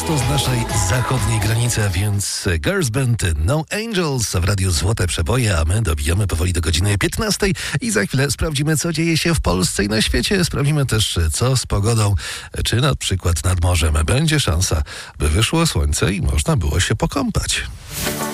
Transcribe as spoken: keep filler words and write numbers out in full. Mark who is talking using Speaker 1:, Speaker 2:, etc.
Speaker 1: prosto z naszej zachodniej granicy, a więc Girls Band No Angels w Radiu Złote Przeboje, a my dobijamy powoli do godziny piętnastej i za chwilę sprawdzimy, co dzieje się w Polsce i na świecie. Sprawdzimy też, co z pogodą, czy na przykład nad morzem będzie szansa, by wyszło słońce i można było się pokąpać.